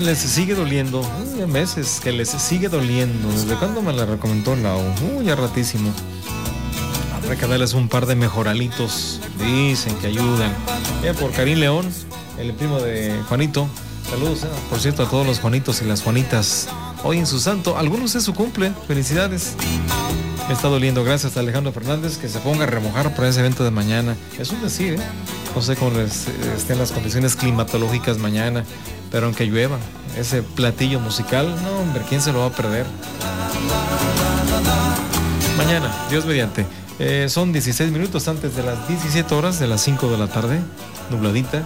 les sigue doliendo. Meses que les sigue doliendo. ¿Desde cuándo me la recomendó Lau? Ya ratísimo. Habrá que darles un par de mejoralitos. Dicen que ayudan. Ya por Karim León, el primo de Juanito. Saludos, por cierto, a todos los Juanitos y las Juanitas. Hoy en su santo. Algunos es su cumple. Felicidades. Me está doliendo. Gracias a Alejandro Fernández, que se ponga a remojar para ese evento de mañana. Es un decir, ¿eh? No sé cómo estén las condiciones climatológicas mañana, pero aunque llueva, ese platillo musical, no, hombre, ¿quién se lo va a perder? Mañana, Dios mediante. Son 16 minutos antes de las 17 horas de las 5 de la tarde, nubladita.